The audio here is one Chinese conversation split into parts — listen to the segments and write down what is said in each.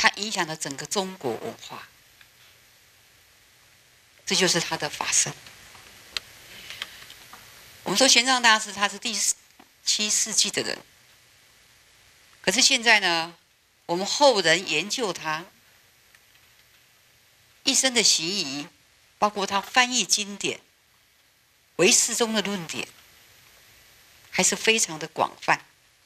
它影响了整个中国文化。这就是他的法身。我们说玄奘大师他是第7世纪的人，可是现在呢，我们后人研究他一生的行仪，包括他翻译经典、唯识宗的论点，还是非常的广泛。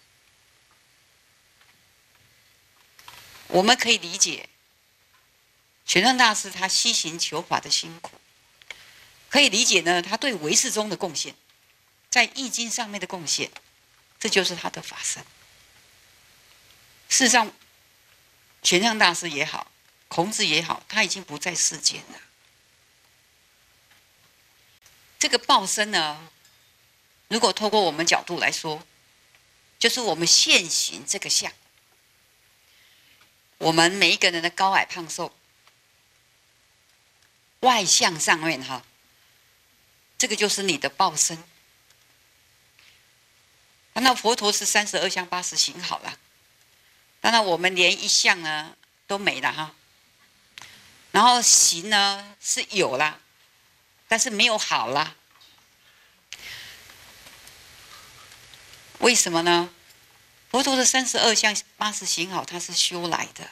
我们可以理解玄奘大师他西行求法的辛苦，可以理解呢他对唯识宗的贡献，在易经上面的贡献，这就是他的法身。事实上，玄奘大师也好，孔子也好，他已经不在世间了。这个报身呢，如果透过我们角度来说，就是我们现行这个相，我们每一个人的高矮胖瘦，外相上面哈，这个就是你的报身。那佛陀是32相80行好了，当然我们连一相呢都没了哈。然后行呢是有啦，但是没有好啦。为什么呢？佛陀的32相80行好，它是修来的。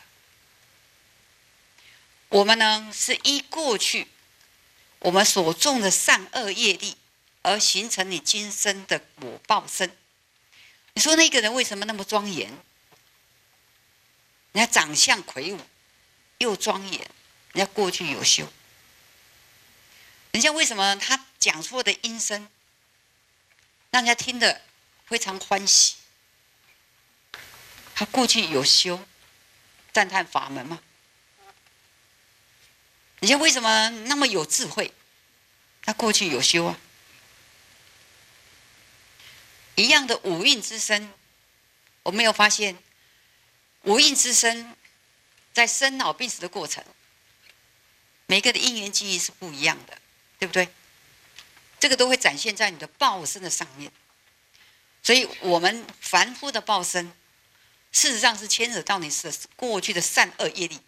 我们呢是依过去我们所种的善恶业力而形成你今生的果报身。你说那个人为什么那么庄严？人家长相魁梧，又庄严，人家过去有修。人家为什么他讲出的音声，让人家听得非常欢喜？他过去有修，赞叹法门嘛。人家为什么那么有智慧？他过去有修啊。一样的五蕴之身，我没有发现五蕴之身在生老病死的过程，每个的因缘记忆是不一样的，对不对？这个都会展现在你的报身的上面。所以我们凡夫的报身，事实上是牵扯到你过去的善恶业力，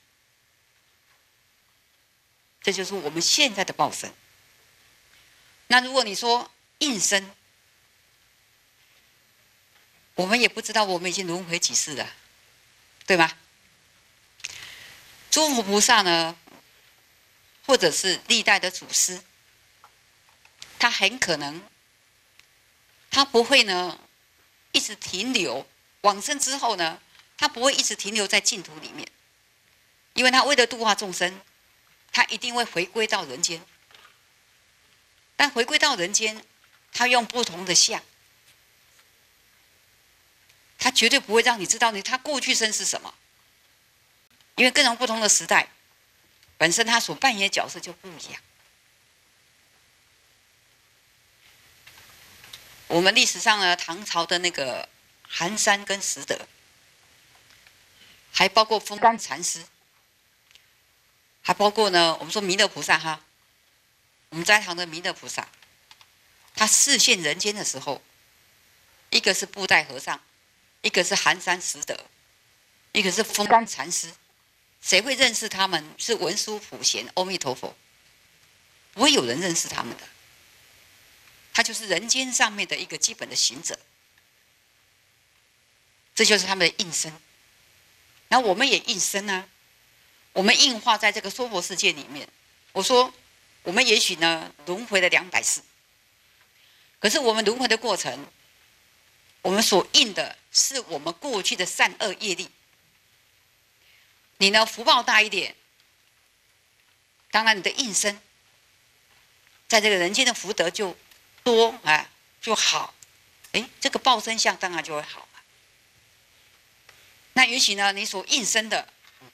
这就是我们现在的报身。那如果你说应身，我们也不知道我们已经轮回几世了，对吗？诸佛菩萨呢，或者是历代的祖师，他很可能，他不会呢一直停留，往生之后呢，他不会一直停留在净土里面，因为他为了度化众生，他一定会回归到人间。但回归到人间，他用不同的相，他绝对不会让你知道他过去生是什么，因为各种不同的时代，本身他所扮演的角色就不一样。我们历史上呢，唐朝的那个寒山跟拾得，还包括风干禅师，还包括呢，我们说弥勒菩萨哈，我们在堂的弥勒菩萨，他示现人间的时候，一个是布袋和尚，一个是寒山拾得，一个是风干禅师，谁会认识他们？是文殊普贤阿弥陀佛，不会有人认识他们的。他就是人间上面的一个基本的行者，这就是他们的应身。然后我们也应身啊，我们应化在这个娑婆世界里面。我说，我们也许呢轮回了200世，可是我们轮回的过程，我们所应的是我们过去的善恶业力。你呢福报大一点，当然你的应身，在这个人间的福德就多就好，这个报身相当然就会好了。那也许呢，你所应身的，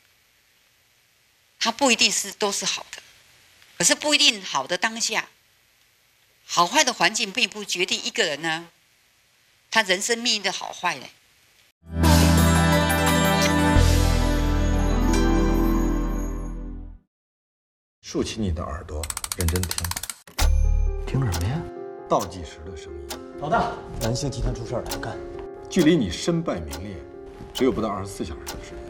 它不一定都是好的，可是不一定好的当下，好坏的环境并不决定一个人呢，他人生命运的好坏呢。 竖起你的耳朵，认真听。 听什么呀？ 倒计时的声音。 老大，南星集团出事了，干！ 距离你身败名裂，只有不到24小时的时间。